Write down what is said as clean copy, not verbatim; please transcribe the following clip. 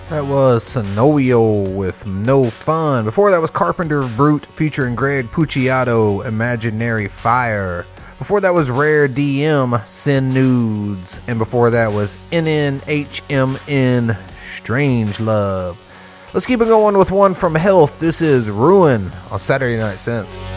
That was Sonovio with No Fun. Before that was Carpenter Brute featuring Greg Puciato, Imaginary Fire. Before that was Rare DM, Send Nudes. And before that was NNHMN, Strange Love. Let's keep it going with one from Health. This is Ruin on Saturday Night Synth.